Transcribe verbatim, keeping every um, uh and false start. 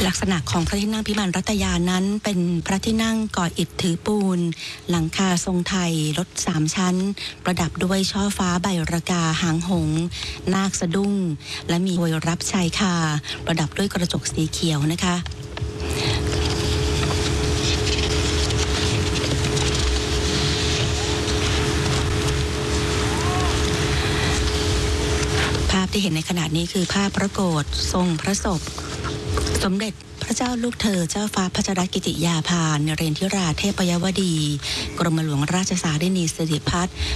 ลักษณะของพระที่นั่งพิมานรัตยานั้นเป็นพระที่นั่งก่ออิฐถือปูนหลังคาทรงไทยรถสามชั้นประดับด้วยช่อฟ้าใบระกาหางหงส์นาคสะดุ้งและมีโวยรับชายคาประดับด้วยกระจกสีเขียวนะคะภาพที่เห็นในขณะนี้คือภาพพระโกฐทรงพระศพสมเด็จพระเจ้าลูกเธอเจ้าฟ้าพัชรกิติยาภานเรนทิราเทพยวดีกรมหลวงราชสารินีสิริพัฒน์